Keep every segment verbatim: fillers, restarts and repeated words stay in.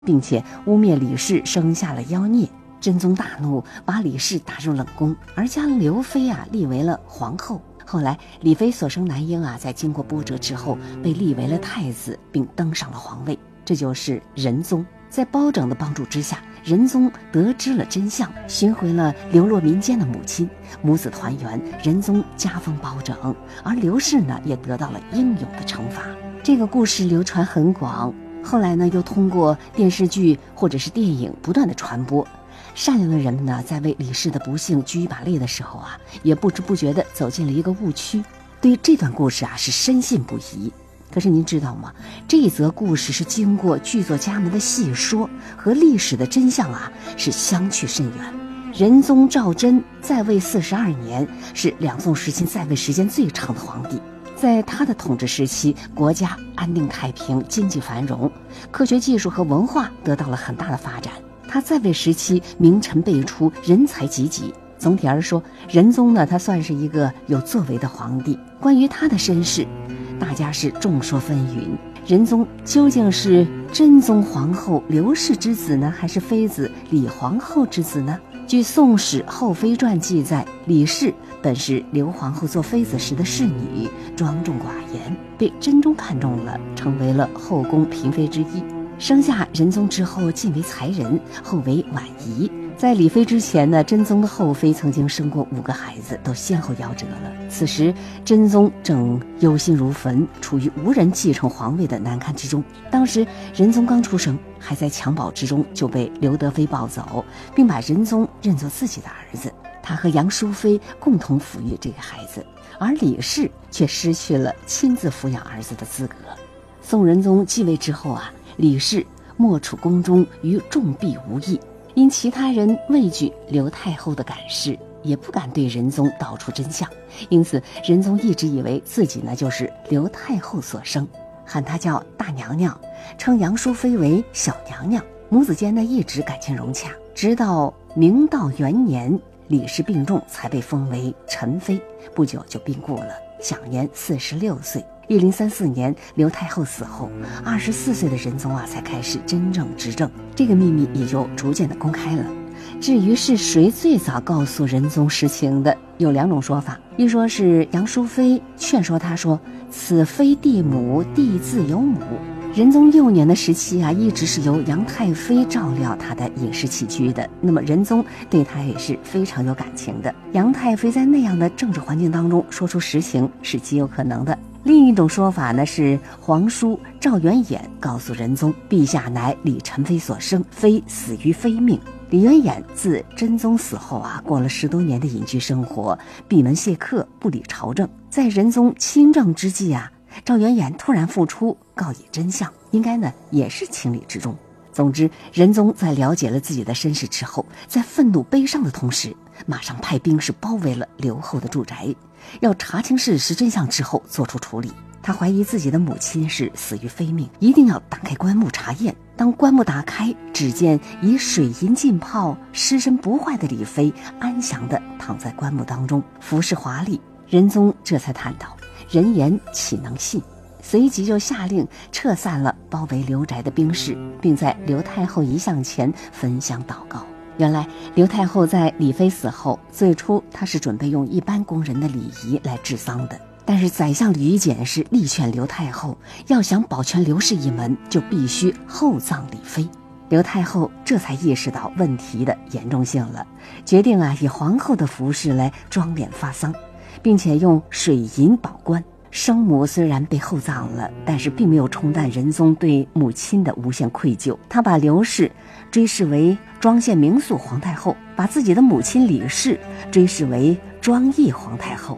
并且污蔑李氏生下了妖孽。真宗大怒，把李氏打入冷宫，而将刘妃啊立为了皇后。后来李妃所生男婴啊，在经过波折之后，被立为了太子，并登上了皇位，这就是仁宗。在包拯的帮助之下，仁宗得知了真相，寻回了流落民间的母亲，母子团圆，仁宗加封包拯，而刘氏呢也得到了应有的惩罚。这个故事流传很广，后来呢又通过电视剧或者是电影不断的传播。善良的人们呢，在为李氏的不幸举一把泪的时候啊，也不知不觉地走进了一个误区，对这段故事啊是深信不疑。可是您知道吗？这一则故事是经过剧作家们的细说，和历史的真相啊是相去甚远。仁宗赵祯在位四十二年，是两宋时期在位时间最长的皇帝。在他的统治时期，国家安定太平，经济繁荣，科学技术和文化得到了很大的发展。他在位时期名臣辈出，人才济济。总体而说，仁宗呢，他算是一个有作为的皇帝。关于他的身世，大家是众说纷纭。仁宗究竟是真宗皇后刘氏之子呢，还是妃子李皇后之子呢？据《宋史后妃传》记载，李氏本是刘皇后做妃子时的侍女，庄重寡言，被真宗看中了，成为了后宫嫔妃之一。生下仁宗之后，晋为才人，后为婉仪。在李妃之前呢，真宗的后妃曾经生过五个孩子，都先后夭折了。此时真宗正忧心如焚，处于无人继承皇位的难堪之中。当时仁宗刚出生，还在襁褓之中，就被刘德妃抱走，并把仁宗认作自己的儿子。他和杨淑妃共同抚育这个孩子，而李氏却失去了亲自抚养儿子的资格。宋仁宗继位之后啊，李氏没处宫中，与众婢无异。因其他人畏惧刘太后的感事，也不敢对仁宗道出真相，因此仁宗一直以为自己呢就是刘太后所生，喊她叫大娘娘，称杨淑妃为小娘娘。母子间呢一直感情融洽，直到明道元年，李氏病重，才被封为宸妃，不久就病故了，享年四十六岁。一零三四年，刘太后死后，二十四岁的仁宗啊才开始真正执政，这个秘密也就逐渐的公开了。至于是谁最早告诉仁宗实情的，有两种说法。一说是杨淑妃劝说他说：“此非地母，地自有母。”仁宗幼年的时期啊，一直是由杨太妃照料他的饮食起居的。那么仁宗对他也是非常有感情的。杨太妃在那样的政治环境当中说出实情是极有可能的。另一种说法呢，是皇叔赵元衍告诉仁宗，陛下乃李宸妃所生，非死于非命。李元衍自真宗死后啊，过了十多年的隐居生活，闭门谢客，不理朝政。在仁宗亲政之际啊，赵元衍突然复出，告以真相，应该呢也是情理之中。总之，仁宗在了解了自己的身世之后，在愤怒悲伤的同时，马上派兵士包围了刘后的住宅，要查清事实真相之后做出处理。他怀疑自己的母亲是死于非命，一定要打开棺木查验。当棺木打开，只见以水银浸泡、尸身不坏的李妃安详地躺在棺木当中，服饰华丽。仁宗这才叹道：“人言岂能信？”随即就下令撤散了包围刘宅的兵士，并在刘太后遗像前焚香祷告。原来刘太后在李妃死后，最初她是准备用一般宫人的礼仪来治丧的，但是宰相吕简是力劝刘太后，要想保全刘氏一门，就必须厚葬李妃。刘太后这才意识到问题的严重性了，决定啊以皇后的服饰来装殓发丧，并且用水银保棺。生母虽然被厚葬了，但是并没有冲淡仁宗对母亲的无限愧疚。他把刘氏追谥为庄献明肃皇太后，把自己的母亲李氏追谥为庄懿皇太后。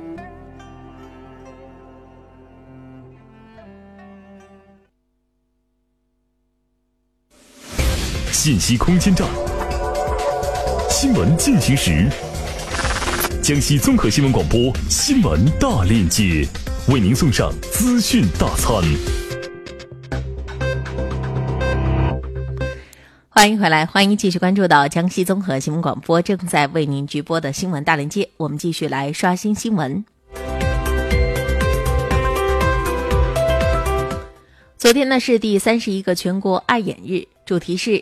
信息空间站，新闻进行时，江西综合新闻广播新闻大链接为您送上资讯大餐。 欢迎回来，欢迎继续关注到江西综合新闻广播正在为您直播的新闻大链接，我们继续来刷新新闻。昨天呢是第三十一个全国爱眼日， 主题是